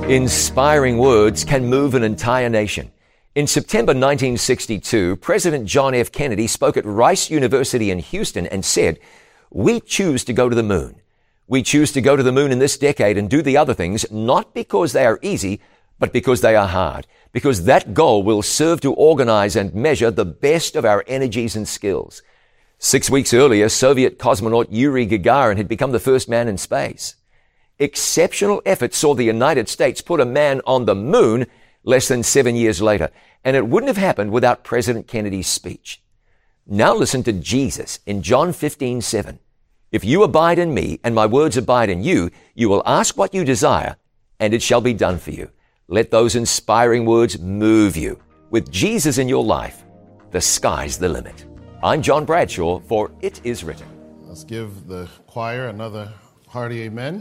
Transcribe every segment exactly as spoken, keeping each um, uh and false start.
Inspiring words can move an entire nation. In September nineteen sixty-two, President John F. Kennedy spoke at Rice University in Houston and said, "We choose to go to the moon. We choose to go to the moon in this decade and do the other things, not because they are easy, but because they are hard, because that goal will serve to organize and measure the best of our energies and skills." Six weeks earlier, Soviet cosmonaut Yuri Gagarin had become the first man in space. Exceptional effort saw the United States put a man on the moon less than seven years later, and it wouldn't have happened without President Kennedy's speech. Now listen to Jesus in John fifteen seven. "If you abide in me and my words abide in you, you will ask what you desire, and it shall be done for you." Let those inspiring words move you. With Jesus in your life, the sky's the limit. I'm John Bradshaw for It Is Written. Let's give the choir another hearty amen.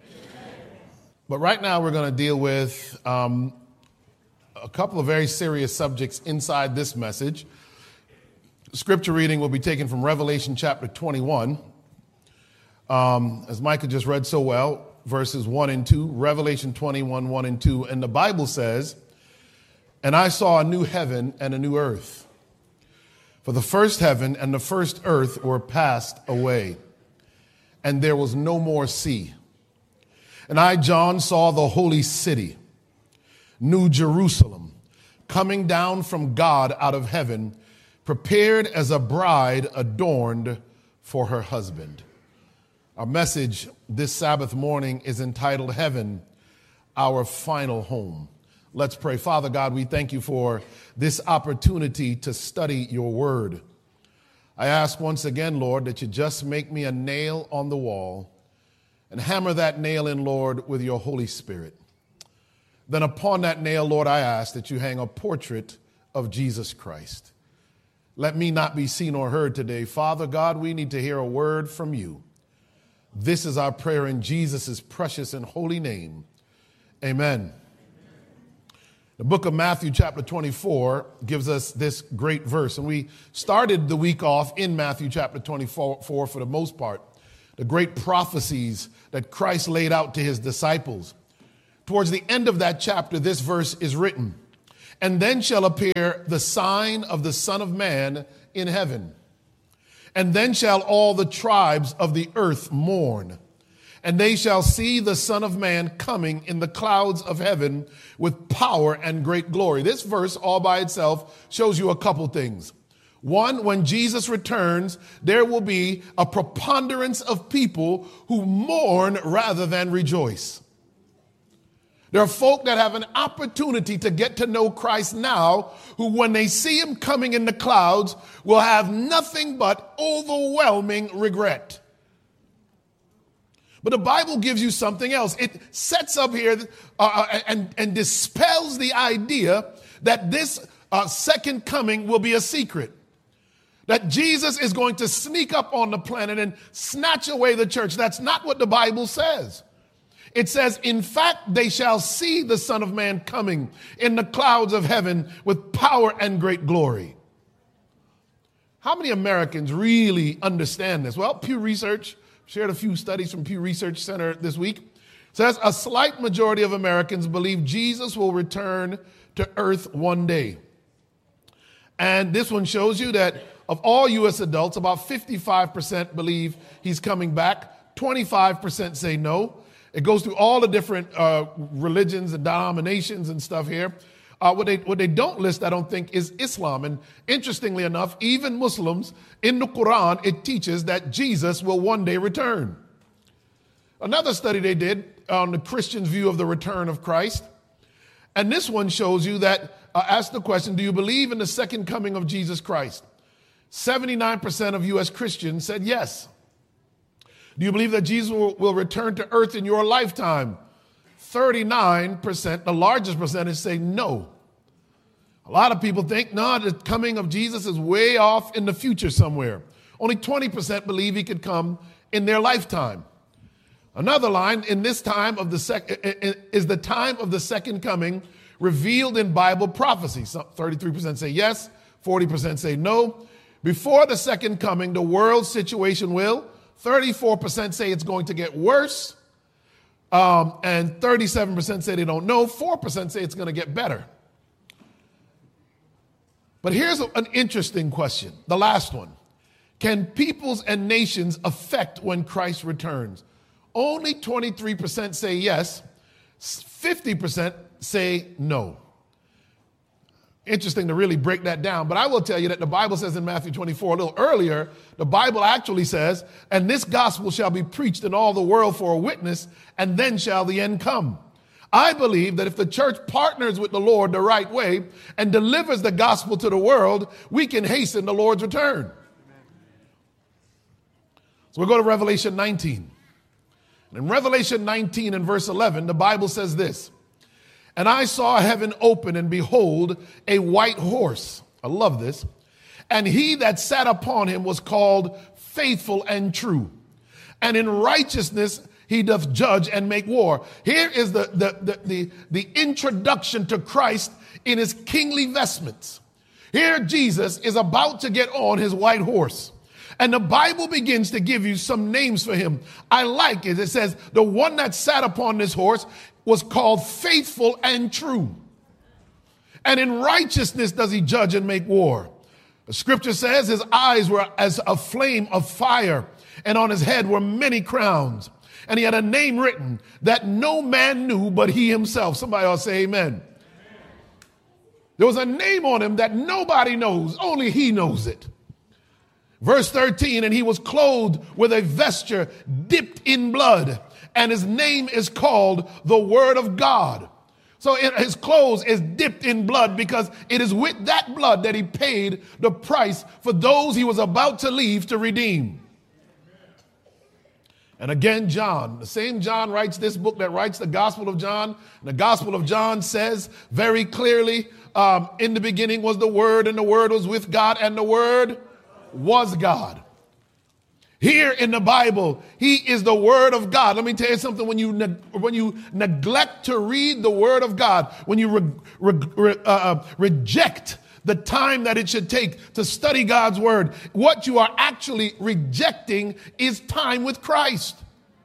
But right now we're going to deal with um, a couple of very serious subjects inside this message. Scripture reading will be taken from Revelation chapter twenty-one. Um, as Micah just read so well, verses one and two, Revelation twenty-one, one and two. And the Bible says, "And I saw a new heaven and a new earth. For the first heaven and the first earth were passed away, and there was no more sea. And I, John, saw the holy city, New Jerusalem, coming down from God out of heaven, prepared as a bride adorned for her husband." Our message this Sabbath morning is entitled Heaven, Our Final Home. Let's pray. Father God, we thank you for this opportunity to study your word. I ask once again, Lord, that you just make me a nail on the wall and hammer that nail in, Lord, with your Holy Spirit. Then upon that nail, Lord, I ask that you hang a portrait of Jesus Christ. Let me not be seen or heard today. Father God, we need to hear a word from you. This is our prayer in Jesus' precious and holy name. Amen. The book of Matthew chapter twenty-four gives us this great verse. And we started the week off in Matthew chapter twenty-four for the most part. The great prophecies that Christ laid out to his disciples. Towards the end of that chapter, this verse is written, "And then shall appear the sign of the Son of Man in heaven. And then shall all the tribes of the earth mourn. And they shall see the Son of Man coming in the clouds of heaven with power and great glory." This verse all by itself shows you a couple things. One, when Jesus returns, there will be a preponderance of people who mourn rather than rejoice. There are folk that have an opportunity to get to know Christ now, who when they see him coming in the clouds will have nothing but overwhelming regret. But the Bible gives you something else. It sets up here uh, and, and dispels the idea that this uh, second coming will be a secret. That Jesus is going to sneak up on the planet and snatch away the church. That's not what the Bible says. It says, in fact, they shall see the Son of Man coming in the clouds of heaven with power and great glory. How many Americans really understand this? Well, Pew Research shared a few studies from Pew Research Center this week. It says a slight majority of Americans believe Jesus will return to earth one day. And this one shows you that of all U S adults, about fifty-five percent believe he's coming back. twenty-five percent say no. It goes through all the different uh, religions and denominations and stuff here. Uh, what they what they don't list, I don't think, is Islam. And interestingly enough, even Muslims, in the Quran, it teaches that Jesus will one day return. Another study they did on the Christian's view of the return of Christ. And this one shows you that, uh, ask the question, do you believe in the second coming of Jesus Christ? seventy-nine percent of U S Christians said yes. Do you believe that Jesus will, will return to earth in your lifetime? thirty-nine percent, the largest percentage, say no. A lot of people think, no, the coming of Jesus is way off in the future somewhere. Only twenty percent believe he could come in their lifetime. Another line, in this time of the sec- is the time of the second coming revealed in Bible prophecy. So thirty-three percent say yes, forty percent say no. Before the second coming, the world situation will. thirty-four percent say it's going to get worse. Um, and thirty-seven percent say they don't know. four percent say it's going to get better. But here's an interesting question, the last one. Can peoples and nations affect when Christ returns? Only twenty-three percent say yes. fifty percent say no. Interesting to really break that down. But I will tell you that the Bible says in Matthew twenty-four, a little earlier, the Bible actually says, and this gospel shall be preached in all the world for a witness, and then shall the end come. I believe that if the church partners with the Lord the right way and delivers the gospel to the world, we can hasten the Lord's return. So we'll go to Revelation nineteen. And in Revelation nineteen and verse eleven, the Bible says this, and I saw heaven open, and behold, a white horse. I love this. And he that sat upon him was called Faithful and True. And in righteousness he doth judge and make war. Here is the, the, the, the, the introduction to Christ in his kingly vestments. Here Jesus is about to get on his white horse. And the Bible begins to give you some names for him. I like it. It says the one that sat upon this horse was called Faithful and True. And in righteousness does he judge and make war. The scripture says his eyes were as a flame of fire, and on his head were many crowns. And he had a name written that no man knew but he himself. Somebody ought to say amen. Amen. There was a name on him that nobody knows. Only he knows it. Verse thirteen, and he was clothed with a vesture dipped in blood, and his name is called the Word of God. So it, his clothes is dipped in blood because it is with that blood that he paid the price for those he was about to leave to redeem. And again, John, the same John writes this book that writes the Gospel of John. And the Gospel of John says very clearly, um, in the beginning was the Word, and the Word was with God, and the Word was God. Here in the Bible, he is the Word of God. Let me tell you something. When you ne- when you neglect to read the Word of God, when you re- re- re- uh, reject the time that it should take to study God's Word, what you are actually rejecting is time with Christ.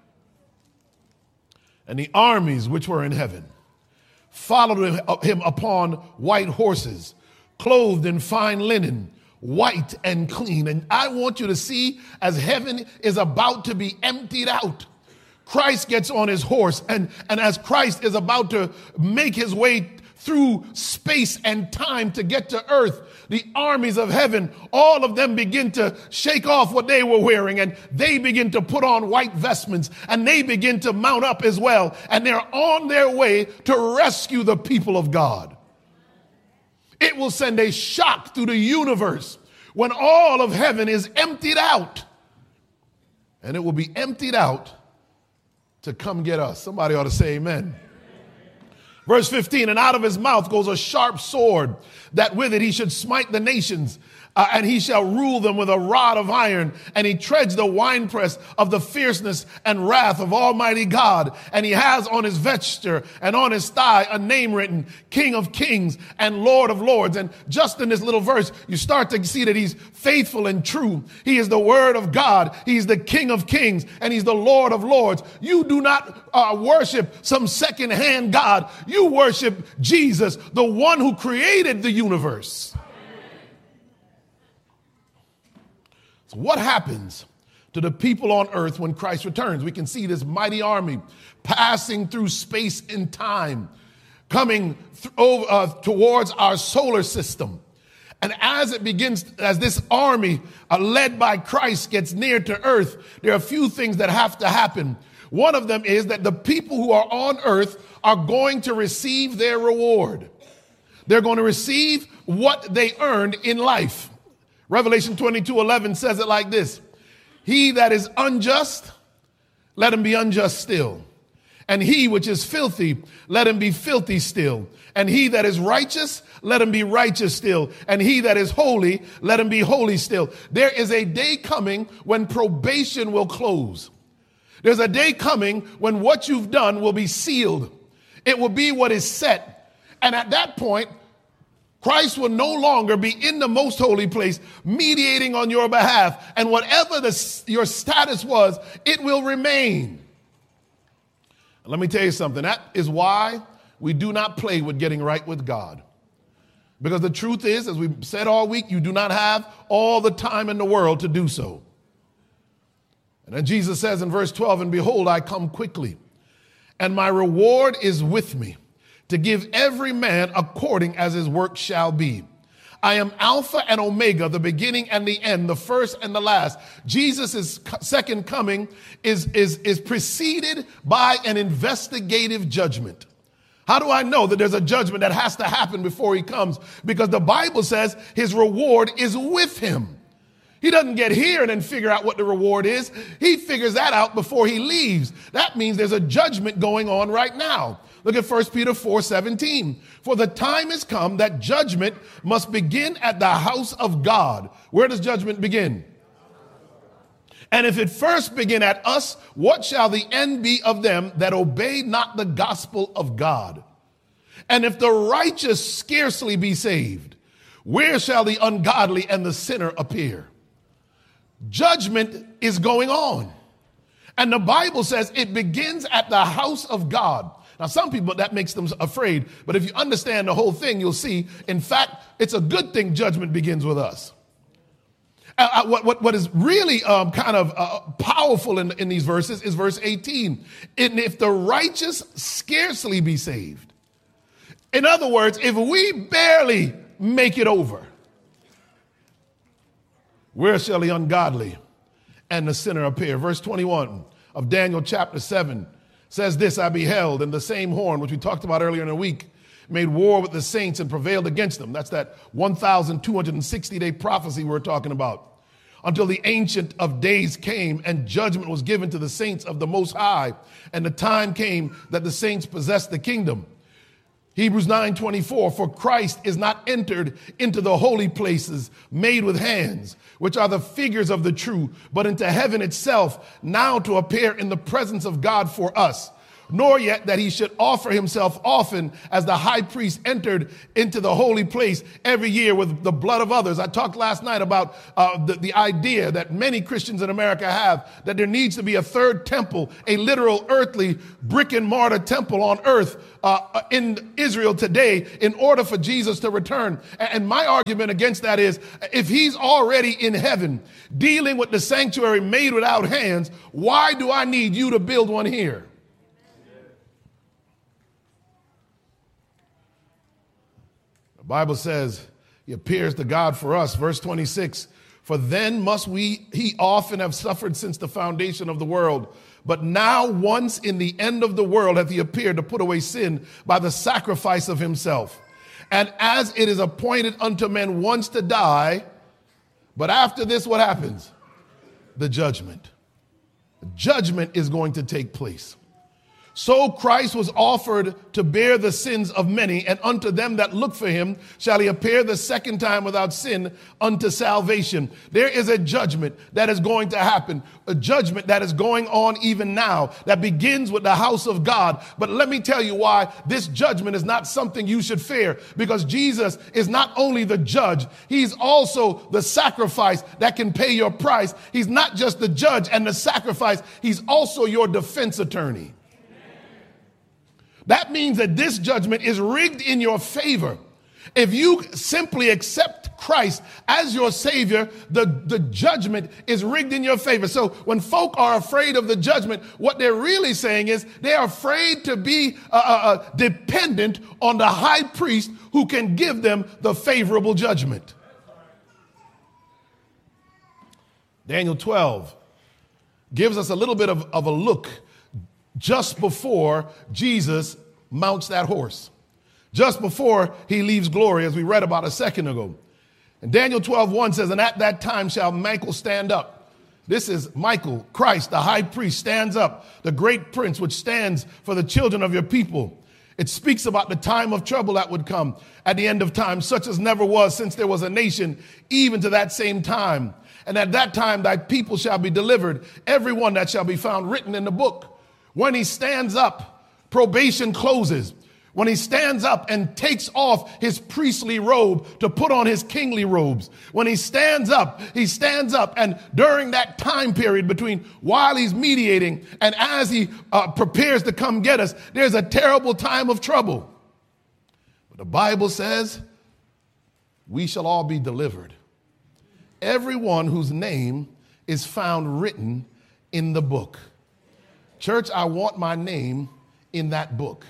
And the armies which were in heaven followed him upon white horses, clothed in fine linen, white and clean. And I want you to see, as heaven is about to be emptied out, Christ gets on his horse, and, and as Christ is about to make his way through space and time to get to earth, the armies of heaven, all of them begin to shake off what they were wearing, and they begin to put on white vestments, and they begin to mount up as well, and they're on their way to rescue the people of God. It will send a shock through the universe when all of heaven is emptied out. And it will be emptied out to come get us. Somebody ought to say amen. Verse fifteen, and out of his mouth goes a sharp sword, that with it he should smite the nations, uh, and he shall rule them with a rod of iron, and he treads the winepress of the fierceness and wrath of Almighty God. And he has on his vesture and on his thigh a name written, King of Kings and Lord of Lords. And just in this little verse, you start to see that he's faithful and true. He is the Word of God. He's the King of Kings, and he's the Lord of Lords. You do not uh, worship some second-hand God. You worship Jesus, the one who created the universe. So what happens to the people on earth when Christ returns? We can see this mighty army passing through space and time, coming th- over, uh, towards our solar system. And as it begins, as this army uh, led by Christ gets near to earth, there are a few things that have to happen. One of them is that the people who are on earth are going to receive their reward. They're going to receive what they earned in life. Revelation twenty-two eleven says it like this. He that is unjust, let him be unjust still. And he which is filthy, let him be filthy still. And he that is righteous, let him be righteous still. And he that is holy, let him be holy still. There is a day coming when probation will close. There's a day coming when what you've done will be sealed. It will be what is set. And at that point, Christ will no longer be in the most holy place mediating on your behalf. And whatever the, your status was, it will remain. Let me tell you something. That is why we do not play with getting right with God. Because the truth is, as we've said all week, you do not have all the time in the world to do so. And then Jesus says in verse twelve, and behold, I come quickly, and my reward is with me, to give every man according as his work shall be. I am Alpha and Omega, the beginning and the end, the first and the last. Jesus' second coming is, is, is preceded by an investigative judgment. How do I know that there's a judgment that has to happen before he comes? Because the Bible says his reward is with him. He doesn't get here and then figure out what the reward is. He figures that out before he leaves. That means there's a judgment going on right now. Look at First Peter four seventeen. For the time has come that judgment must begin at the house of God. Where does judgment begin? And if it first begin at us, what shall the end be of them that obey not the gospel of God? And if the righteous scarcely be saved, where shall the ungodly and the sinner appear? Judgment is going on. And the Bible says it begins at the house of God. Now, some people, that makes them afraid. But if you understand the whole thing, you'll see, in fact, it's a good thing judgment begins with us. Uh, what, what, what is really um, kind of uh, powerful in, in these verses is verse eighteen. And if the righteous scarcely be saved. In other words, if we barely make it over, where shall the ungodly and the sinner appear? Verse twenty-one of Daniel chapter seven says this, I beheld, and the same horn, which we talked about earlier in the week, made war with the saints and prevailed against them. That's that one thousand two hundred sixty day prophecy we're talking about. Until the Ancient of Days came and judgment was given to the saints of the Most High. And the time came that the saints possessed the kingdom. Hebrews nine twenty-four, for Christ is not entered into the holy places made with hands, which are the figures of the true, but into heaven itself, now to appear in the presence of God for us. Nor yet that he should offer himself often, as the high priest entered into the holy place every year with the blood of others. I talked last night about uh, the, the idea that many Christians in America have, that there needs to be a third temple, a literal earthly brick and mortar temple on earth uh, in Israel today in order for Jesus to return. And my argument against that is, if he's already in heaven dealing with the sanctuary made without hands, why do I need you to build one here? The Bible says he appears to God for us. Verse twenty-six, for then must we, he often have suffered since the foundation of the world. But now once in the end of the world hath he appeared to put away sin by the sacrifice of himself. And as it is appointed unto men once to die, but after this, what happens? The judgment. Judgment is going to take place. So Christ was offered to bear the sins of many, and unto them that look for him shall he appear the second time without sin unto salvation. There is a judgment that is going to happen, a judgment that is going on even now, that begins with the house of God. But let me tell you why this judgment is not something you should fear, because Jesus is not only the judge, he's also the sacrifice that can pay your price. He's not just the judge and the sacrifice, he's also your defense attorney. That means that this judgment is rigged in your favor. If you simply accept Christ as your Savior, the, the judgment is rigged in your favor. So when folk are afraid of the judgment, what they're really saying is they're afraid to be uh, uh, dependent on the high priest who can give them the favorable judgment. Daniel twelve gives us a little bit of, of a look just before Jesus mounts that horse, just before he leaves glory, as we read about a second ago. And Daniel twelve one says, and at that time shall Michael stand up. This is Michael, Christ, the high priest, stands up, the great prince, which stands for the children of your people. It speaks about the time of trouble that would come at the end of time, such as never was since there was a nation, even to that same time. And at that time thy people shall be delivered, every one that shall be found written in the book. When he stands up, probation closes. When he stands up and takes off his priestly robe to put on his kingly robes. When he stands up, he stands up. And during that time period between while he's mediating and as he uh, prepares to come get us, there's a terrible time of trouble. But the Bible says we shall all be delivered. Everyone whose name is found written in the book. Church, I want my name in that book.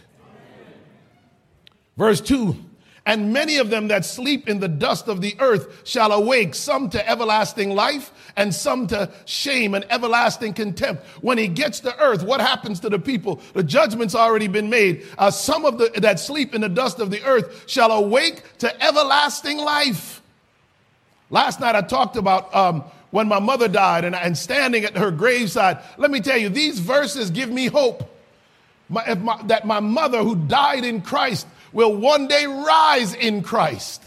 Verse two, and many of them that sleep in the dust of the earth shall awake, some to everlasting life and some to shame and everlasting contempt. When he gets to earth, what happens to the people? The judgment's already been made. Uh, some of the that sleep in the dust of the earth shall awake to everlasting life. Last night I talked about um, when my mother died and, and standing at her graveside. Let me tell you, these verses give me hope my, if my, that my mother who died in Christ will one day rise in Christ.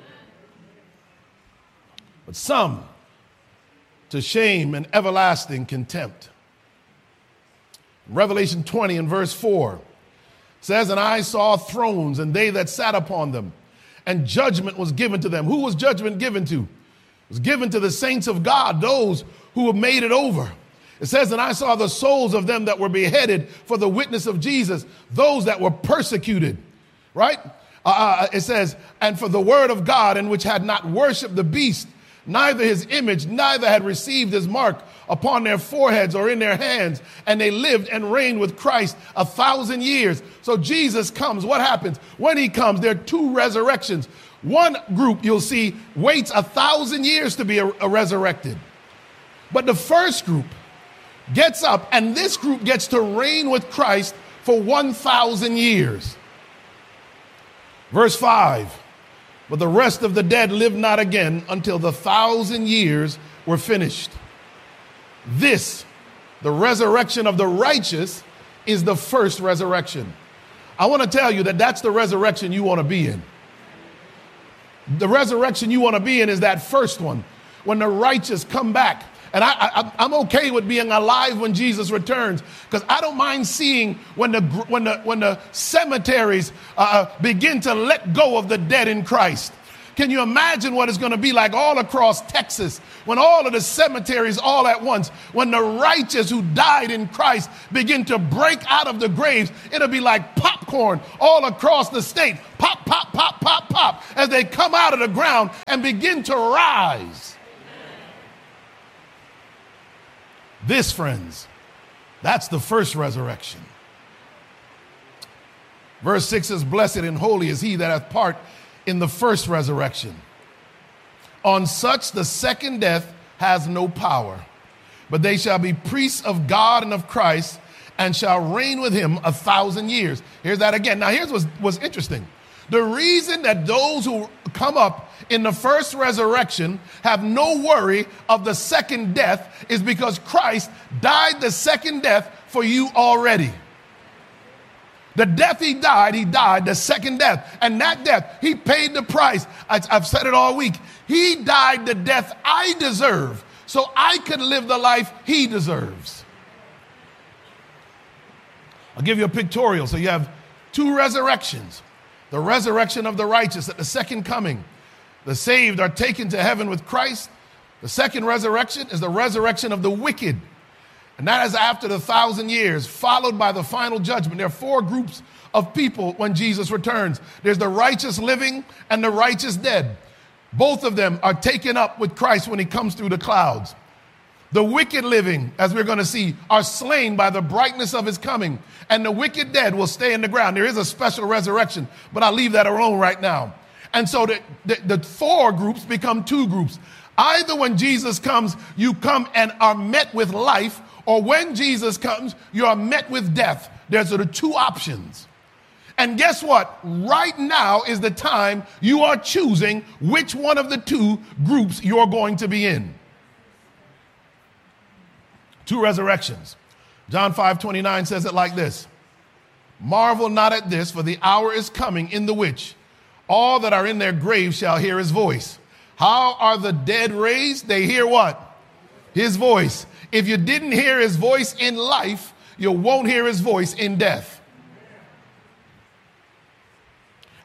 But some to shame and everlasting contempt. Revelation twenty and verse four says, and I saw thrones and they that sat upon them, and judgment was given to them. Who was judgment given to? It was given to the saints of God, those who have made it over. It says, and I saw the souls of them that were beheaded for the witness of Jesus, those that were persecuted. Right? Uh, it says, and for the word of God, in which had not worshipped the beast, neither his image, neither had received his mark upon their foreheads or in their hands. And they lived and reigned with Christ a thousand years. So Jesus comes. What happens? When he comes, there are two resurrections. One group you'll see waits a thousand years to be a, a resurrected. But the first group gets up, and this group gets to reign with Christ for one thousand years. Verse five, but the rest of the dead lived not again until the thousand years were finished. This, the resurrection of the righteous, is the first resurrection. I want to tell you that that's the resurrection you want to be in. The resurrection you want to be in is that first one, when the righteous come back. And I, I, I'm okay with being alive when Jesus returns, because I don't mind seeing when the when the when the cemeteries uh, begin to let go of the dead in Christ. Can you imagine what it's going to be like all across Texas when all of the cemeteries all at once, when the righteous who died in Christ begin to break out of the graves? It'll be like popcorn all across the state. Pop, pop, pop, pop, pop, as they come out of the ground and begin to rise. This, friends, that's the first resurrection. Verse six says, blessed and holy is he that hath part in the first resurrection. On such the second death has no power, but they shall be priests of God and of Christ, and shall reign with him a thousand years. Here's that again. Now here's what's, what's interesting. The reason that those who come up in the first resurrection have no worry of the second death is because Christ died the second death for you already. The death he died, he died the second death. And that death, he paid the price. I, I've said it all week. He died the death I deserve so I could live the life he deserves. I'll give you a pictorial. So you have two resurrections. The resurrection of the righteous at the second coming. The saved are taken to heaven with Christ. The second resurrection is the resurrection of the wicked. And that is after the thousand years, followed by the final judgment. There are four groups of people when Jesus returns. There's the righteous living and the righteous dead. Both of them are taken up with Christ when he comes through the clouds. The wicked living, as we're going to see, are slain by the brightness of his coming. And the wicked dead will stay in the ground. There is a special resurrection, but I'll leave that alone right now. And so the, the, the four groups become two groups. Either when Jesus comes, you come and are met with life, or when Jesus comes, you are met with death. There's the two options. And guess what? Right now is the time you are choosing which one of the two groups you're going to be in. Two resurrections. John five twenty-nine says it like this. Marvel not at this, for the hour is coming in the which all that are in their graves shall hear his voice. How are the dead raised? They hear what? His voice. If you didn't hear his voice in life, you won't hear his voice in death.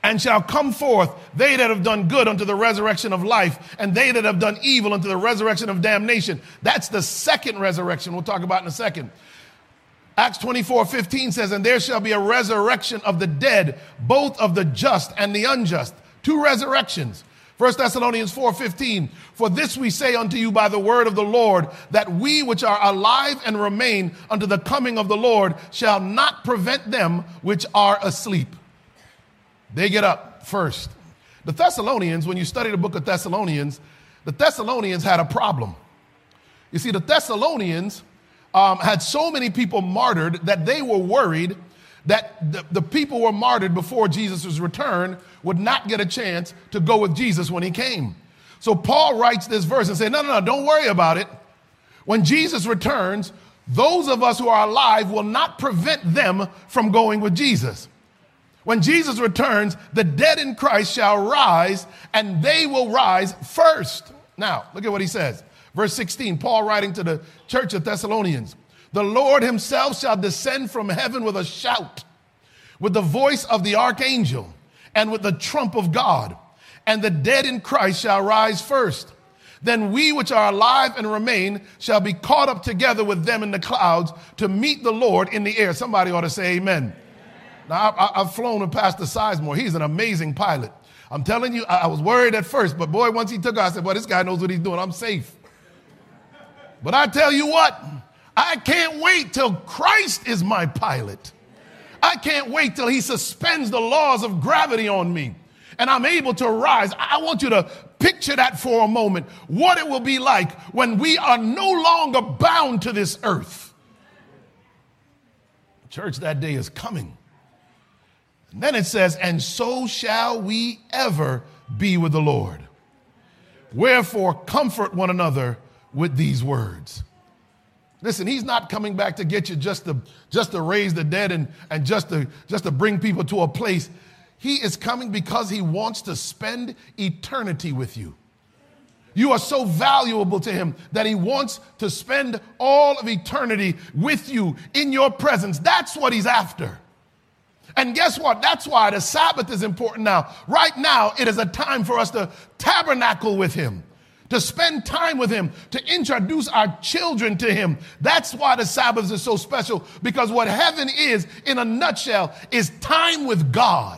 and shall come forth they that have done good unto the resurrection of life, and they that have done evil unto the resurrection of damnation. That's the second resurrection we'll talk about in a second. Acts twenty-four fifteen says, and there shall be a resurrection of the dead, both of the just and the unjust. Two resurrections. First Thessalonians four fifteen, for this we say unto you by the word of the Lord, that we which are alive and remain unto the coming of the Lord shall not prevent them which are asleep. They get up first. The Thessalonians, when you study the book of Thessalonians, the Thessalonians had a problem. You see, the Thessalonians um, had so many people martyred that they were worried that the, the people were martyred before Jesus' return would not get a chance to go with Jesus when he came. So Paul writes this verse and says, no, no, no, don't worry about it. When Jesus returns, those of us who are alive will not prevent them from going with Jesus. When Jesus returns, the dead in Christ shall rise, and they will rise first. Now, look at what he says. Verse sixteen, Paul writing to the church of Thessalonians. The Lord himself shall descend from heaven with a shout, with the voice of the archangel, and with the trump of God. And the dead in Christ shall rise first. Then we which are alive and remain shall be caught up together with them in the clouds to meet the Lord in the air. Somebody ought to say amen. Amen. Now, I, I've flown with Pastor Sizemore. He's an amazing pilot. I'm telling you, I, I was worried at first, but boy, once he took off, I said, well, this guy knows what he's doing. I'm safe. But I tell you what, I can't wait till Christ is my pilot. I can't wait till he suspends the laws of gravity on me and I'm able to rise. I want you to picture that for a moment, what it will be like when we are no longer bound to this earth. Church, that day is coming. And then it says, and so shall we ever be with the Lord. Wherefore, comfort one another with these words. Listen, he's not coming back to get you just to, just to raise the dead and, and just, to, just to bring people to a place. He is coming because he wants to spend eternity with you. You are so valuable to him that he wants to spend all of eternity with you in your presence. That's what he's after. And guess what? That's why the Sabbath is important now. Right now, it is a time for us to tabernacle with him, to spend time with him, to introduce our children to him. That's why the Sabbath is so special, because what heaven is, in a nutshell, is time with God.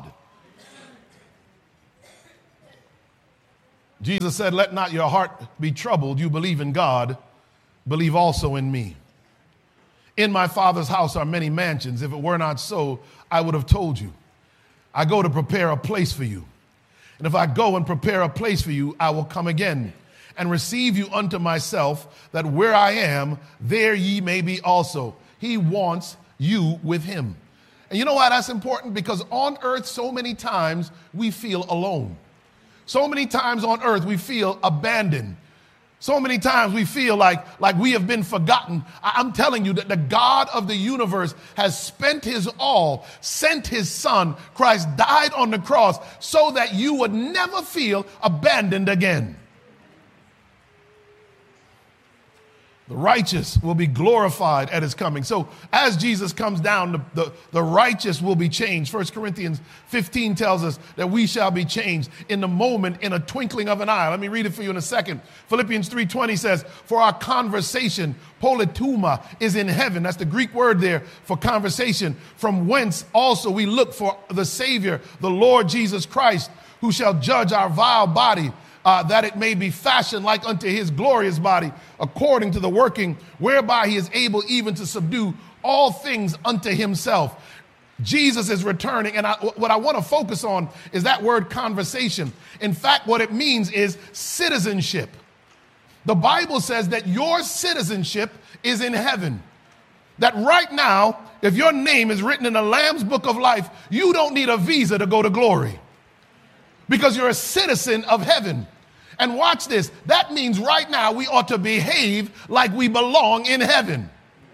Jesus said, let not your heart be troubled. You believe in God, believe also in me. In my Father's house are many mansions. If it were not so, I would have told you. I go to prepare a place for you. And if I go and prepare a place for you, I will come again and receive you unto myself, that where I am, there ye may be also. He wants you with him. And you know why that's important? Because on earth, so many times we feel alone. So many times on earth we feel abandoned. So many times we feel like, like we have been forgotten. I'm telling you that the God of the universe has spent his all, sent his son. Christ died on the cross so that you would never feel abandoned again. The righteous will be glorified at his coming. So as Jesus comes down, the, the, the righteous will be changed. First Corinthians fifteen tells us that we shall be changed in the moment, in a twinkling of an eye. Let me read it for you in a second. Philippians three twenty says, for our conversation, polituma, is in heaven. That's the Greek word there for conversation, from whence also we look for the Savior, the Lord Jesus Christ, who shall judge our vile body, Uh, that it may be fashioned like unto his glorious body, according to the working whereby he is able even to subdue all things unto himself. Jesus is returning, and I, what I want to focus on is that word conversation. In fact, what it means is citizenship. The Bible says that your citizenship is in heaven. That right now, if your name is written in the Lamb's Book of Life, you don't need a visa to go to glory, because you're a citizen of heaven. And watch this. That means right now we ought to behave like we belong in heaven.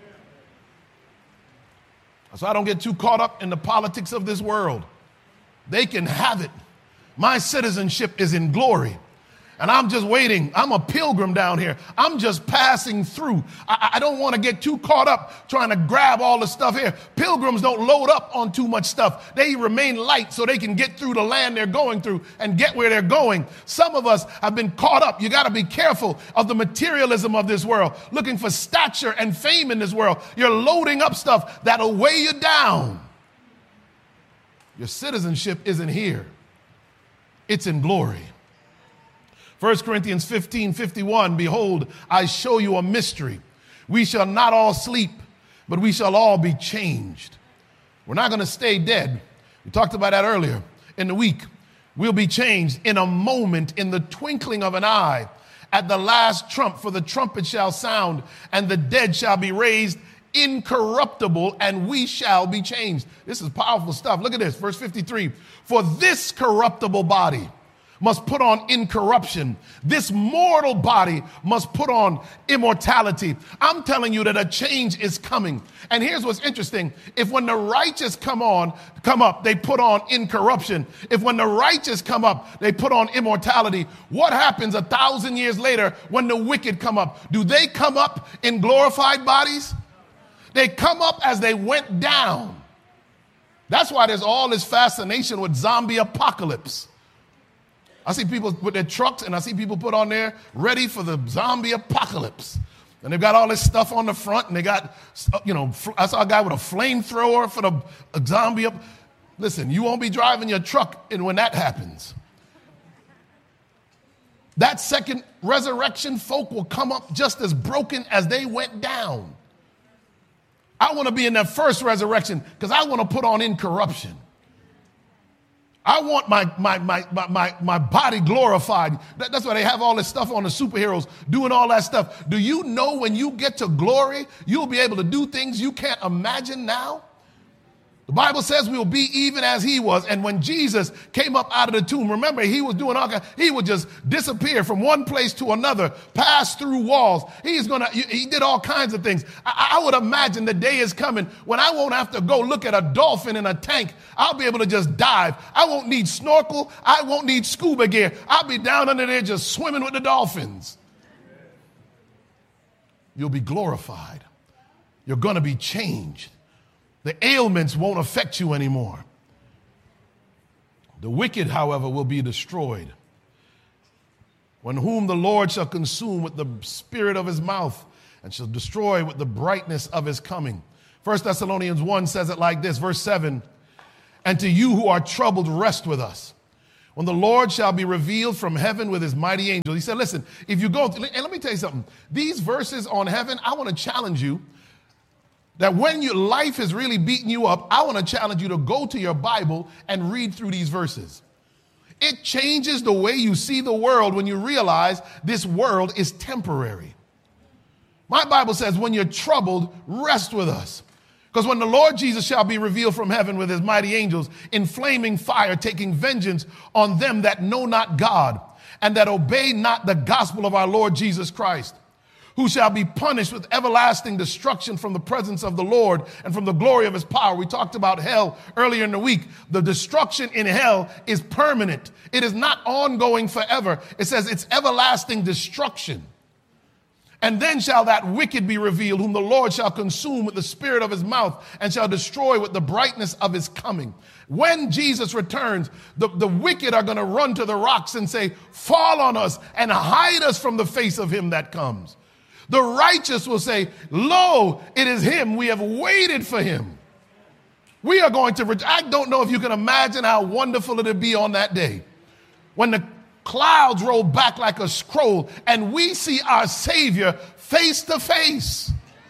So I don't get too caught up in the politics of this world. They can have it. My citizenship is in glory. and I'm just waiting. I'm a pilgrim down here. I'm just passing through. I, I don't want to get too caught up trying to grab all the stuff here. Pilgrims don't load up on too much stuff. They remain light so they can get through the land they're going through and get where they're going. Some of us have been caught up. You got to be careful of the materialism of this world, looking for stature and fame in this world. You're loading up stuff that'll weigh you down. Your citizenship isn't here. It's in glory. First Corinthians fifteen fifty-one, behold, I show you a mystery. We shall not all sleep, but we shall all be changed. We're not going to stay dead. We talked about that earlier in the week. We'll be changed in a moment, in the twinkling of an eye, at the last trump, for the trumpet shall sound, and the dead shall be raised incorruptible, and we shall be changed. This is powerful stuff. Look at this, verse fifty-three. For this corruptible body must put on incorruption. This mortal body must put on immortality. I'm telling you that a change is coming. And here's what's interesting. If when the righteous come on, come up, they put on incorruption. If when the righteous come up, they put on immortality, what happens a thousand years later when the wicked come up? Do they come up in glorified bodies? They come up as they went down. That's why there's all this fascination with zombie apocalypse. I see people with their trucks, and I see people put on there ready for the zombie apocalypse. And they've got all this stuff on the front, and they got, you know, I saw a guy with a flamethrower for the a zombie. Up. Listen, you won't be driving your truck and when that happens. That second resurrection, folk will come up just as broken as they went down. I want to be in that first resurrection because I want to put on incorruption. I want my, my, my, my, my, my body glorified. That, that's why they have all this stuff on the superheroes doing all that stuff. Do you know when you get to glory, you'll be able to do things you can't imagine now? The Bible says we'll be even as he was. And when Jesus came up out of the tomb, remember, he was doing all kinds, he would just disappear from one place to another, pass through walls. He's gonna, he did all kinds of things. I, I would imagine the day is coming when I won't have to go look at a dolphin in a tank. I'll be able to just dive. I won't need snorkel. I won't need scuba gear. I'll be down under there just swimming with the dolphins. You'll be glorified. You're going to be changed. The ailments won't affect you anymore. The wicked, however, will be destroyed. When whom the Lord shall consume with the spirit of his mouth and shall destroy with the brightness of his coming. First Thessalonians one says it like this, verse seven. And to you who are troubled, rest with us. When the Lord shall be revealed from heaven with his mighty angels. He said, listen, if you go, and let me tell you something. These verses on heaven, I want to challenge you that when your life is really beating you up, I want to challenge you to go to your Bible and read through these verses. It changes the way you see the world when you realize this world is temporary. My Bible says when you're troubled, rest with us. Because when the Lord Jesus shall be revealed from heaven with his mighty angels in flaming fire, taking vengeance on them that know not God and that obey not the gospel of our Lord Jesus Christ, who shall be punished with everlasting destruction from the presence of the Lord and from the glory of his power. We talked about hell earlier in the week. The destruction in hell is permanent. It is not ongoing forever. It says it's everlasting destruction. And then shall that wicked be revealed, whom the Lord shall consume with the spirit of his mouth and shall destroy with the brightness of his coming. When Jesus returns, the, the wicked are going to run to the rocks and say, fall on us and hide us from the face of him that comes. The righteous will say, lo, it is him. We have waited for him. We are going to, I don't know if you can imagine how wonderful it'll be on that day when the clouds roll back like a scroll and we see our Savior face to face.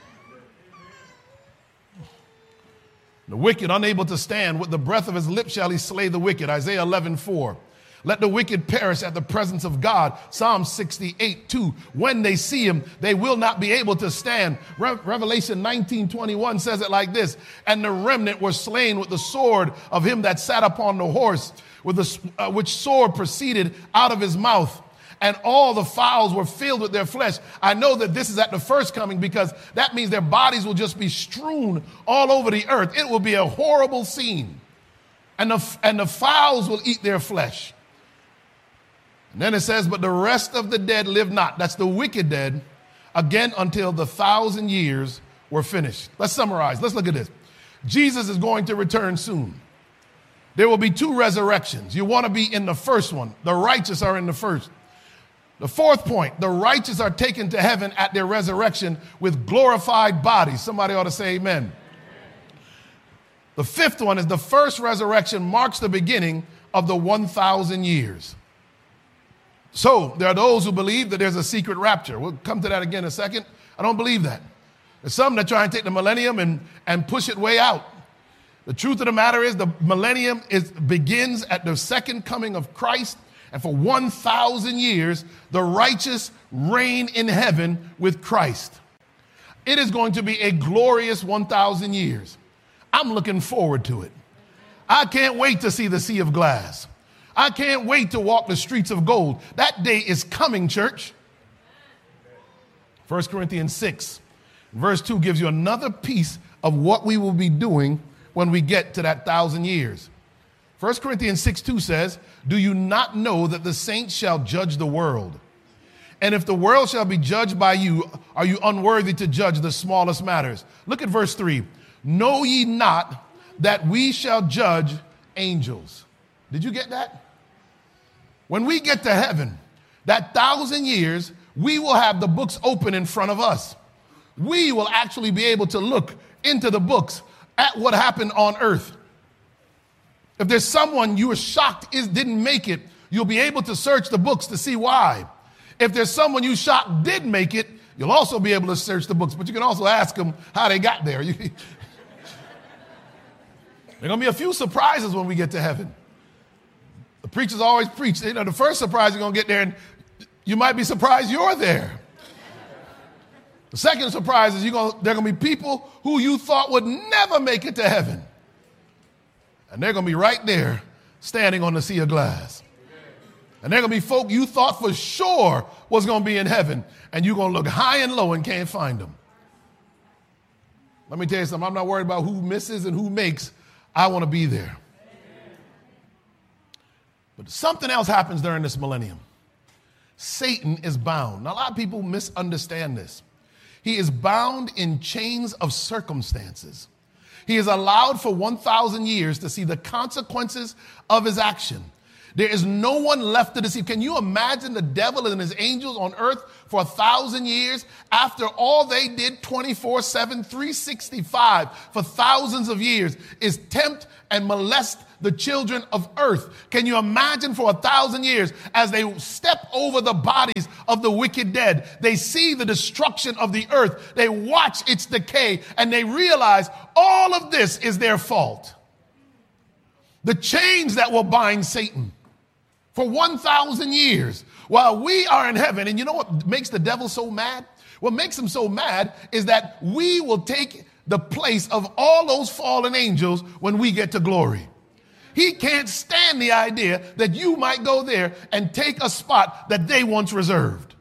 The wicked, unable to stand, with the breath of his lips shall he slay the wicked. Isaiah eleven four. Let the wicked perish at the presence of God. Psalm sixty-eight two. When they see him, they will not be able to stand. Re- Revelation nineteen twenty-one says it like this. And the remnant were slain with the sword of him that sat upon the horse, with the, uh, which sword proceeded out of his mouth. And all the fowls were filled with their flesh. I know that this is at the first coming because that means their bodies will just be strewn all over the earth. It will be a horrible scene. And the, and the fowls will eat their flesh. And then it says, but the rest of the dead live not. That's the wicked dead, again until the thousand years were finished. Let's summarize. Let's look at this. Jesus is going to return soon. There will be two resurrections. You want to be in the first one. The righteous are in the first. The fourth point, the righteous are taken to heaven at their resurrection with glorified bodies. Somebody ought to say amen. The fifth one is the first resurrection marks the beginning of the one thousand years. So there are those who believe that there's a secret rapture. We'll come to that again in a second. I don't believe that. There's some that try and take the millennium and, and push it way out. The truth of the matter is the millennium is, begins at the second coming of Christ. And for one thousand years, the righteous reign in heaven with Christ. It is going to be a glorious one thousand years. I'm looking forward to it. I can't wait to see the sea of glass. I can't wait to walk the streets of gold. That day is coming, church. First Corinthians six, verse two gives you another piece of what we will be doing when we get to that thousand years. First Corinthians six two says, do you not know that the saints shall judge the world? And if the world shall be judged by you, are you unworthy to judge the smallest matters? Look at verse three. Know ye not that we shall judge angels? Did you get that? When we get to heaven, that thousand years, we will have the books open in front of us. We will actually be able to look into the books at what happened on earth. If there's someone you were shocked is didn't make it, you'll be able to search the books to see why. If there's someone you shocked did make it, you'll also be able to search the books, but you can also ask them how they got there. There are going to be a few surprises when we get to heaven. The preachers always preach. You know, the first surprise you're going to get there, and you might be surprised you're there. The second surprise is you're going to, there are going to be people who you thought would never make it to heaven. And they're going to be right there standing on the sea of glass. And they're going to be folk you thought for sure was going to be in heaven. And you're going to look high and low and can't find them. Let me tell you something. I'm not worried about who misses and who makes. I want to be there. But something else happens during this millennium. Satan is bound. Now, a lot of people misunderstand this. He is bound in chains of circumstances. He is allowed for one thousand years to see the consequences of his action. There is no one left to deceive. Can you imagine the devil and his angels on earth for a thousand years after all they did twenty-four seven, three sixty-five for thousands of years is tempt and molest the children of earth? Can you imagine for a thousand years as they step over the bodies of the wicked dead, they see the destruction of the earth, they watch its decay, and they realize all of this is their fault. The chains that will bind Satan for one thousand years while we are in heaven. And you know what makes the devil so mad? What makes him so mad is that we will take the place of all those fallen angels when we get to glory. He can't stand the idea that you might go there and take a spot that they once reserved.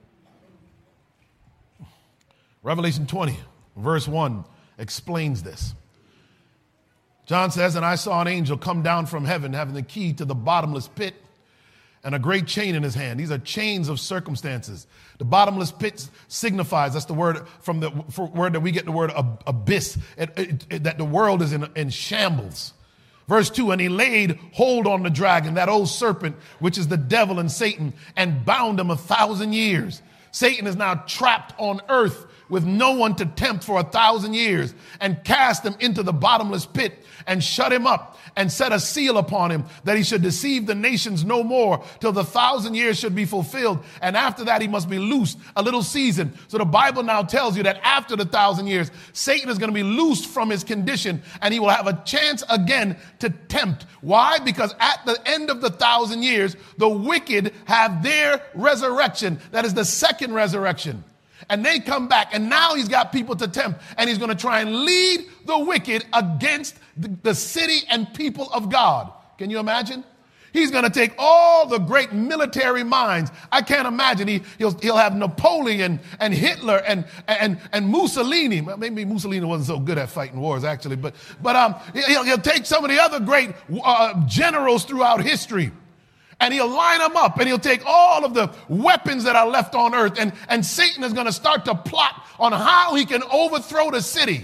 Revelation twenty, verse one explains this. John says, and I saw an angel come down from heaven having the key to the bottomless pit and a great chain in his hand. These are chains of circumstances. The bottomless pit signifies, that's the word from the word that we get the word abyss, it, it, it, that the world is in, in shambles. Verse two, and he laid hold on the dragon, that old serpent, which is the devil and Satan, and bound him a thousand years. Satan is now trapped on earth with no one to tempt for a thousand years, and cast him into the bottomless pit and shut him up and set a seal upon him that he should deceive the nations no more till the thousand years should be fulfilled. And after that, he must be loosed a little season. So the Bible now tells you that after the thousand years, Satan is going to be loosed from his condition and he will have a chance again to tempt. Why? Because at the end of the thousand years, the wicked have their resurrection. That is the second resurrection. And they come back, and now he's got people to tempt, and he's going to try and lead the wicked against the, the city and people of God. Can you imagine? He's going to take all the great military minds. I can't imagine. He, he'll, he'll have Napoleon and Hitler and, and, and Mussolini. Maybe Mussolini wasn't so good at fighting wars, actually, but, but um, he'll, he'll take some of the other great uh, generals throughout history. And he'll line them up and he'll take all of the weapons that are left on earth. And, and Satan is going to start to plot on how he can overthrow the city.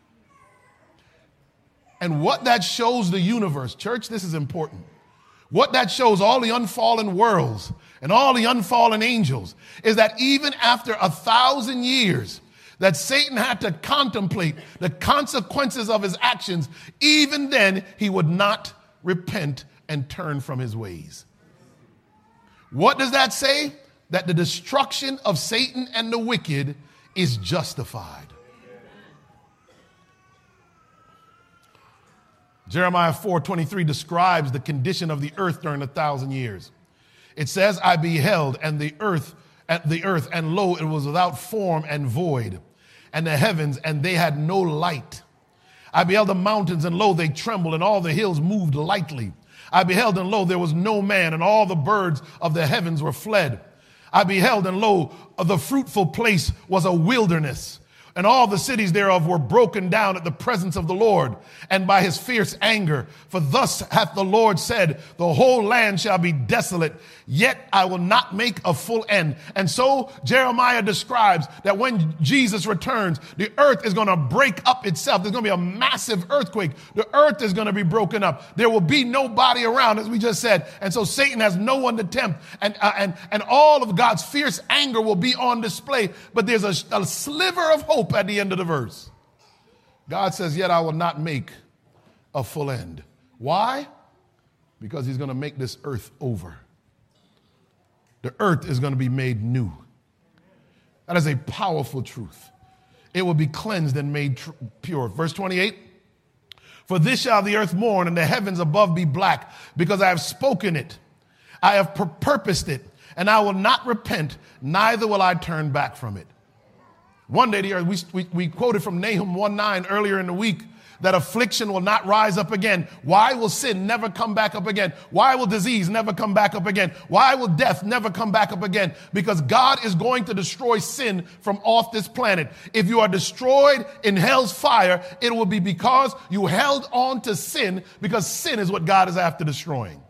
And what that shows the universe, church, this is important. What that shows all the unfallen worlds and all the unfallen angels is that even after a thousand years that Satan had to contemplate the consequences of his actions, even then he would not repent and turn from his ways. What does that say? That the destruction of Satan and the wicked is justified. Jeremiah four twenty-three describes the condition of the earth during a thousand years. It says, I beheld and the earth at the earth, and lo, it was without form and void, and the heavens, and they had no light. I beheld the mountains, and lo, they trembled, and all the hills moved lightly. I beheld, and lo, there was no man, and all the birds of the heavens were fled. I beheld, and lo, the fruitful place was a wilderness, and all the cities thereof were broken down at the presence of the Lord, and by his fierce anger. For thus hath the Lord said, the whole land shall be desolate, yet I will not make a full end. And so Jeremiah describes that when Jesus returns, the earth is going to break up itself. There's going to be a massive earthquake. The earth is going to be broken up. There will be nobody around, as we just said. And so Satan has no one to tempt. And, uh, and, and all of God's fierce anger will be on display. But there's a, a sliver of hope at the end of the verse. God says, yet I will not make a full end. Why? Because he's going to make this earth over. The earth is going to be made new. That is a powerful truth. It will be cleansed and made tr- pure. Verse twenty-eight, for this shall the earth mourn and the heavens above be black, because I have spoken it. I have pur- purposed it, and I will not repent, neither will I turn back from it. One day the earth, we, we, we quoted from Nahum one nine earlier in the week, that affliction will not rise up again. Why will sin never come back up again? Why will disease never come back up again? Why will death never come back up again? Because God is going to destroy sin from off this planet. If you are destroyed in hell's fire, it will be because you held on to sin, because sin is what God is after destroying.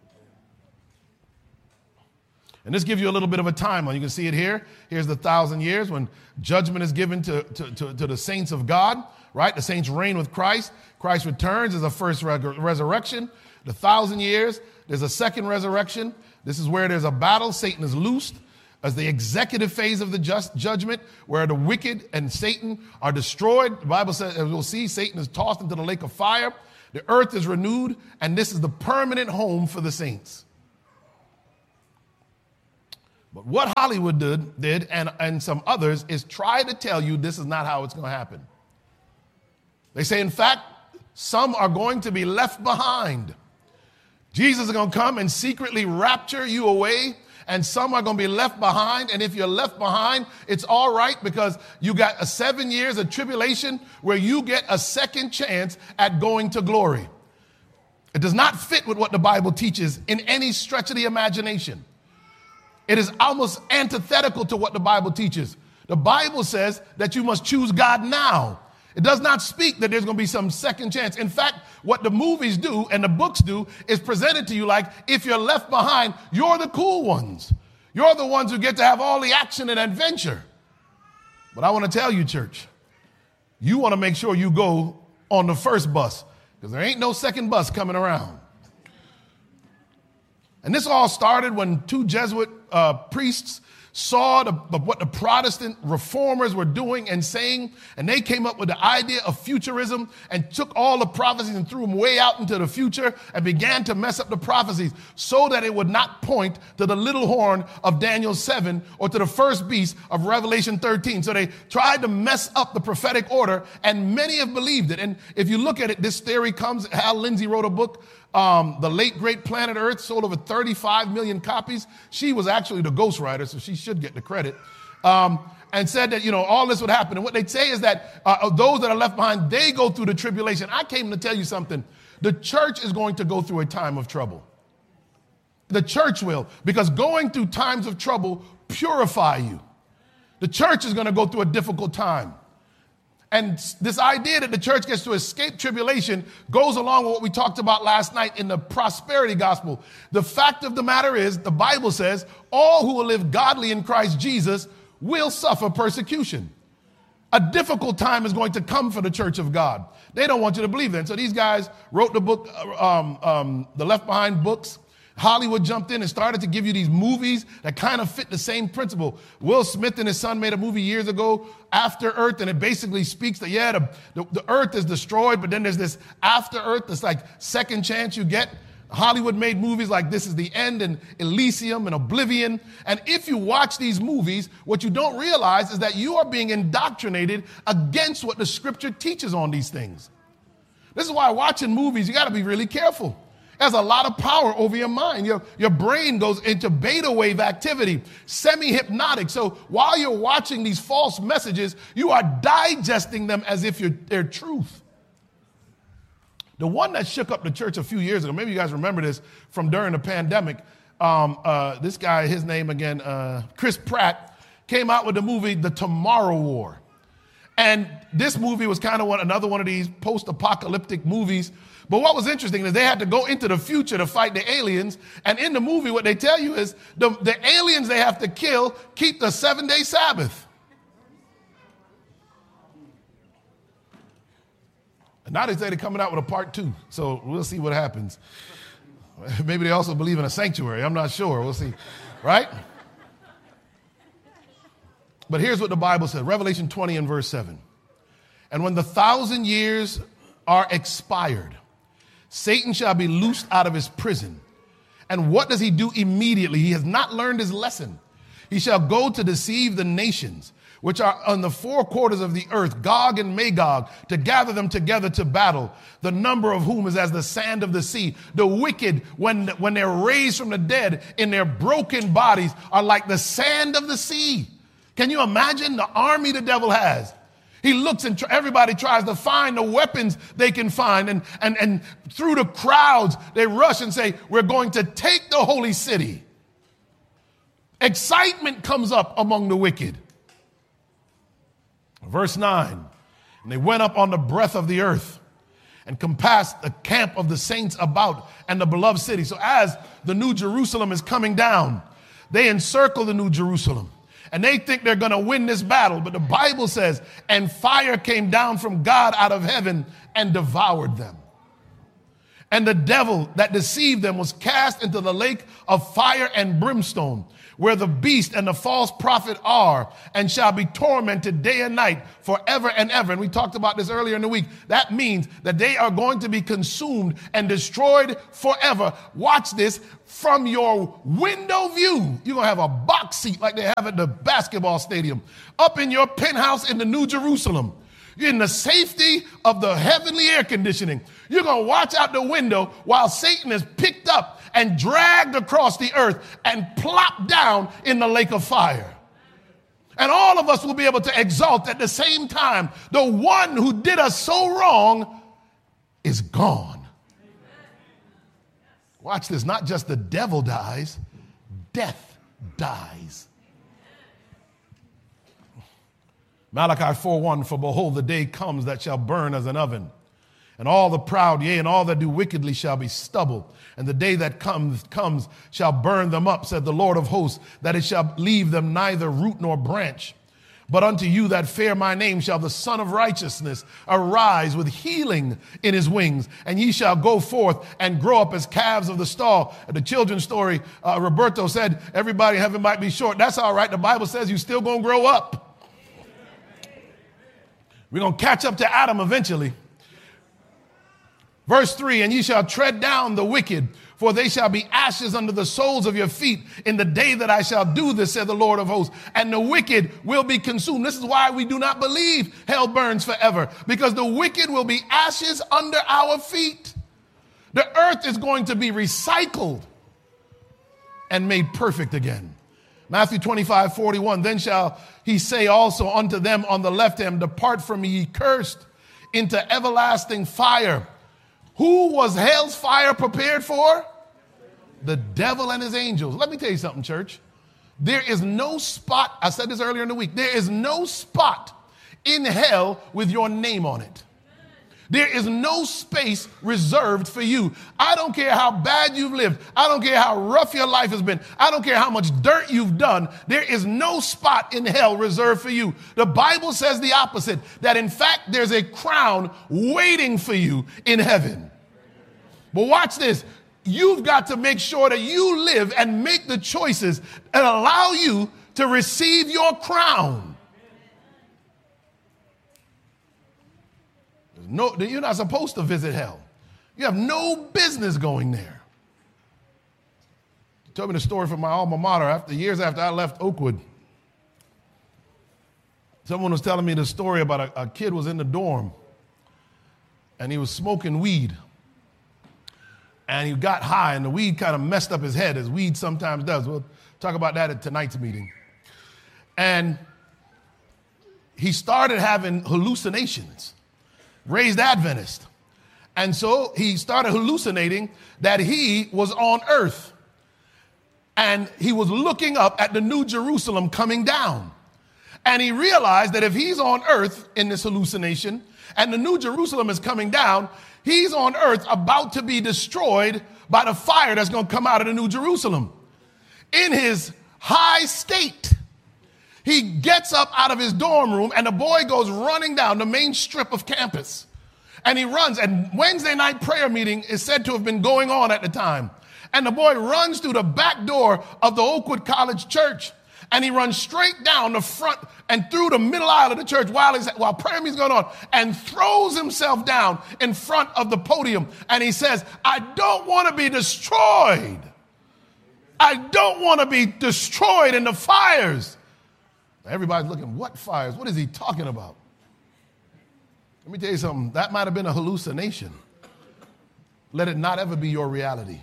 And this gives you a little bit of a timeline. You can see it here. Here's the thousand years when judgment is given to, to, to, to the saints of God, right? The saints reign with Christ. Christ returns as a first re- resurrection. The thousand years, there's a second resurrection. This is where there's a battle. Satan is loosed as the executive phase of the just judgment, where the wicked and Satan are destroyed. The Bible says, as we'll see, Satan is tossed into the lake of fire. The earth is renewed, and this is the permanent home for the saints. But what Hollywood did, did and, and some others is try to tell you this is not how it's going to happen. They say, in fact, some are going to be left behind. Jesus is going to come and secretly rapture you away, and some are going to be left behind. And if you're left behind, it's all right, because you got a seven years of tribulation where you get a second chance at going to glory. It does not fit with what the Bible teaches in any stretch of the imagination. It is almost antithetical to what the Bible teaches. The Bible says that you must choose God now. It does not speak that there's going to be some second chance. In fact, what the movies do and the books do is present it to you like, if you're left behind, you're the cool ones. You're the ones who get to have all the action and adventure. But I want to tell you, church, you want to make sure you go on the first bus, because there ain't no second bus coming around. And this all started when two Jesuit uh, priests saw the, the, what the Protestant reformers were doing and saying, and they came up with the idea of futurism and took all the prophecies and threw them way out into the future and began to mess up the prophecies so that it would not point to the little horn of Daniel seven or to the first beast of Revelation thirteen. So they tried to mess up the prophetic order, and many have believed it. And if you look at it, this theory comes, Hal Lindsey wrote a book, Um, The Late Great Planet Earth, sold over thirty-five million copies. She was actually the ghostwriter, so she should get the credit. Um, and said that, you know, all this would happen. And what they say is that uh, those that are left behind, they go through the tribulation. I came to tell you something. The church is going to go through a time of trouble. The church will, because going through times of trouble purify you. The church is going to go through a difficult time. And this idea that the church gets to escape tribulation goes along with what we talked about last night in the prosperity gospel. The fact of the matter is, the Bible says, all who will live godly in Christ Jesus will suffer persecution. A difficult time is going to come for the church of God. They don't want you to believe that. And so these guys wrote the book, um, um, the Left Behind books. Hollywood jumped in and started to give you these movies that kind of fit the same principle. Will Smith and his son made a movie years ago, After Earth, and it basically speaks that, yeah, the, the, the earth is destroyed, but then there's this after earth, this like second chance you get. Hollywood made movies like This Is the End and Elysium and Oblivion. And if you watch these movies, what you don't realize is that you are being indoctrinated against what the scripture teaches on these things. This is why watching movies, you got to be really careful. It has a lot of power over your mind. Your, your brain goes into beta wave activity, semi-hypnotic. So while you're watching these false messages, you are digesting them as if you're, they're truth. The one that shook up the church a few years ago, maybe you guys remember this from during the pandemic, um, uh, this guy, his name again, uh, Chris Pratt, came out with the movie The Tomorrow War. And this movie was kind of one, another one of these post-apocalyptic movies. But what was interesting is they had to go into the future to fight the aliens. And in the movie, what they tell you is the, the aliens they have to kill keep the seven-day Sabbath. And now they say they're coming out with a part two. So we'll see what happens. Maybe they also believe in a sanctuary. I'm not sure. We'll see. Right? But here's what the Bible said. Revelation twenty and verse seven. And when the thousand years are expired, Satan shall be loosed out of his prison. And what does he do immediately? He has not learned his lesson. He shall go to deceive the nations, which are on the four quarters of the earth, Gog and Magog, to gather them together to battle, the number of whom is as the sand of the sea. The wicked, when, when they're raised from the dead in their broken bodies, are like the sand of the sea. Can you imagine the army the devil has? He looks and tr- everybody tries to find the weapons they can find. And, and, and through the crowds, they rush and say, we're going to take the holy city. Excitement comes up among the wicked. Verse nine, and they went up on the breadth of the earth and compassed the camp of the saints about and the beloved city. So as the New Jerusalem is coming down, they encircle the New Jerusalem. And they think they're going to win this battle. But the Bible says, and fire came down from God out of heaven and devoured them. And the devil that deceived them was cast into the lake of fire and brimstone, where the beast and the false prophet are, and shall be tormented day and night forever and ever. And we talked about this earlier in the week. That means that they are going to be consumed and destroyed forever. Watch this. From your window view, you're going to have a box seat like they have at the basketball stadium, up in your penthouse in the New Jerusalem. You're in the safety of the heavenly air conditioning. You're going to watch out the window while Satan is picked up and dragged across the earth and plopped down in the lake of fire. And all of us will be able to exult at the same time. The one who did us so wrong is gone. Watch this. Not just the devil dies, death dies. Malachi four one, for behold, the day comes that shall burn as an oven, and all the proud, yea, and all that do wickedly shall be stubble. And the day that comes, comes shall burn them up, said the Lord of hosts, that it shall leave them neither root nor branch. But unto you that fear my name shall the Son of Righteousness arise with healing in his wings, and ye shall go forth and grow up as calves of the stall. The children's story, uh, Roberto said, everybody in heaven might be short. That's all right. The Bible says you still going to grow up. We're going to catch up to Adam eventually. Verse three, and ye shall tread down the wicked, for they shall be ashes under the soles of your feet in the day that I shall do this, said the Lord of hosts, and the wicked will be consumed. This is why we do not believe hell burns forever, because the wicked will be ashes under our feet. The earth is going to be recycled and made perfect again. Matthew twenty-five forty-one, then shall he say also unto them on the left hand, depart from me, ye cursed, into everlasting fire. Who was hell's fire prepared for? The devil and his angels. Let me tell you something, church. There is no spot, I said this earlier in the week, there is no spot in hell with your name on it. There is no space reserved for you. I don't care how bad you've lived. I don't care how rough your life has been. I don't care how much dirt you've done. There is no spot in hell reserved for you. The Bible says the opposite, that in fact there's a crown waiting for you in heaven. But watch this. You've got to make sure that you live and make the choices that allow you to receive your crown. No, you're not supposed to visit hell. You have no business going there. He told me the story from my alma mater after years after I left Oakwood. Someone was telling me the story about a, a kid was in the dorm and he was smoking weed. And he got high and the weed kind of messed up his head, as weed sometimes does. We'll talk about that at tonight's meeting. And he started having hallucinations. Raised Adventist. And so he started hallucinating that he was on earth. And he was looking up at the New Jerusalem coming down. And he realized that if he's on earth in this hallucination and the New Jerusalem is coming down, he's on earth about to be destroyed by the fire that's going to come out of the New Jerusalem. In his high state, he gets up out of his dorm room and the boy goes running down the main strip of campus. And he runs, and Wednesday night prayer meeting is said to have been going on at the time. And the boy runs through the back door of the Oakwood College Church. And he runs straight down the front and through the middle aisle of the church while, he's, while prayer meeting's going on, and throws himself down in front of the podium. And he says, I don't want to be destroyed. I don't want to be destroyed in the fires. Everybody's looking, what fires? What is he talking about? Let me tell you something. That might have been a hallucination. Let it not ever be your reality.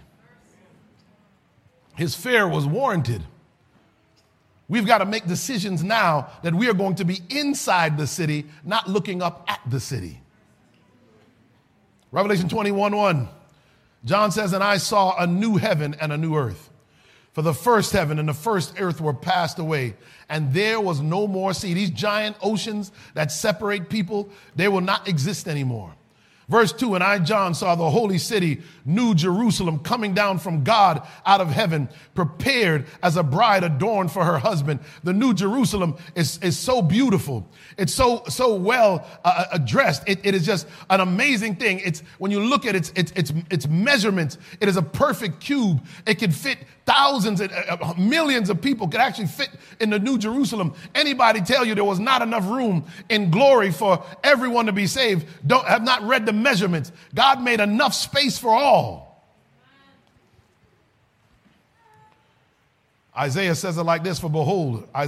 His fear was warranted. We've got to make decisions now that we are going to be inside the city, not looking up at the city. Revelation twenty-one one. John says, and I saw a new heaven and a new earth. For the first heaven and the first earth were passed away, and there was no more sea. These giant oceans that separate people, they will not exist anymore. Verse two, and I, John, saw the holy city, New Jerusalem, coming down from God out of heaven, prepared as a bride adorned for her husband. The New Jerusalem is, is so beautiful. It's so so well uh, addressed. It, it is just an amazing thing. It's when you look at its, its, its, its measurements, it is a perfect cube. It can fit thousands and uh, millions of people could actually fit in the New Jerusalem. Anybody tell you there was not enough room in glory for everyone to be saved, don't have not read the measurements. God made enough space for all. Isaiah says it like this, for behold,